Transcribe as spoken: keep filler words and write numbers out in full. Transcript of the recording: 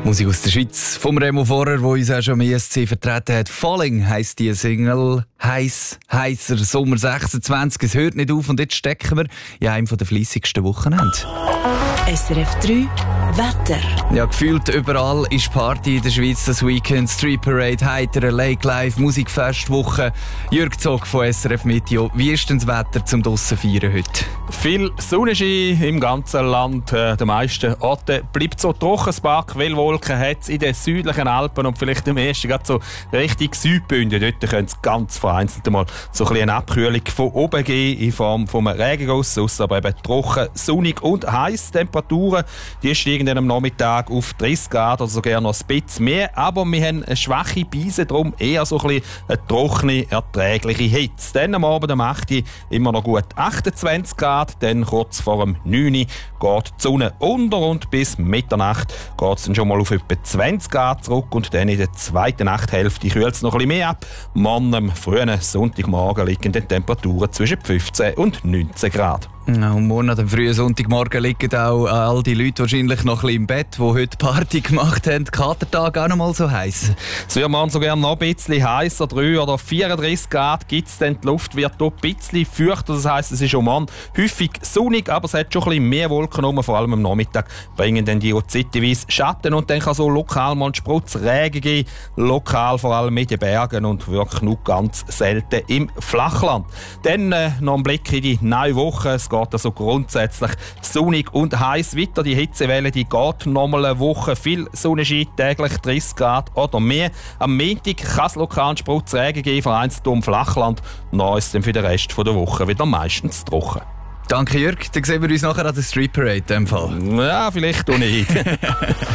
Musik aus der Schweiz vom Remo Vorer, der uns auch schon im E S C vertreten hat. «Falling» heisst die Single. Heiß, heißer Sommer sechsundzwanzig. Es hört nicht auf und jetzt stecken wir in einem der fleissigsten Wochenende. S R F drei Wetter. Ja, gefühlt überall ist Party in der Schweiz. Das Weekend, Street Parade, heiter, Lake Live, Musikfestwoche. Jürg Zog von S R F Meteo. Wie ist denn das Wetter zum draussen feiern heute? Viel Sonnenschein im ganzen Land. Äh, den meisten Orten bleibt so trocken. Ein paar Quellwolken hat es in den südlichen Alpen und vielleicht im ersten gerade so Richtung Südbünden. Dort könnte es ganz vereinzelt mal so ein bisschen eine Abkühlung von oben geben in Form von einem Regenguss. Aber eben trocken, sonnig und heiß. Temperaturen die steigen dann am Nachmittag auf dreißig Grad oder sogar noch ein bisschen mehr. Aber wir haben eine schwache Beise, darum eher so ein bisschen eine trockene, erträgliche Hitze. Dann am Abend um acht Uhr immer noch gut achtundzwanzig Grad. Dann kurz vor dem neun Uhr geht die Sonne unter und bis Mitternacht geht es dann schon mal auf etwa zwanzig Grad zurück und dann in der zweiten Nachthälfte kühlt es noch ein bisschen mehr ab. Morgen am frühen Sonntagmorgen liegen die Temperaturen zwischen fünfzehn und neunzehn Grad. Ja, und morgen am frühen Sonntagmorgen liegen auch all die Leute wahrscheinlich noch ein bisschen im Bett, die heute Party gemacht haben. Katertag auch noch mal so heiß. Es wird morgen sogar noch ein bisschen heißer, drei oder vierunddreißig Grad gibt es, denn die Luft wird hier ein bisschen feuchter. Das heisst, es ist auch morgen häufig sonnig, aber es hat schon ein bisschen mehr Wolken rum. Vor allem am Nachmittag bringen dann die auch zeitweise Schatten und dann kann so lokal mal einen Sprutz Regen geben. Lokal vor allem in den Bergen und wirklich nur ganz selten im Flachland. Dann äh, noch ein Blick in die neue Woche. Es geht also grundsätzlich sonnig und heiß weiter. Die Hitzewelle die geht noch mal eine Woche. Viel Sonnenschein, täglich dreißig Grad oder mehr. Am Montag kann es lokal einen Sprutz Regen geben, vereinzelt im Flachland. Und dann ist es dann für den Rest der Woche wieder meistens trocken. Danke Jürg, dann sehen wir uns nachher an der Street Parade in dem Fall. Ja, vielleicht auch nicht.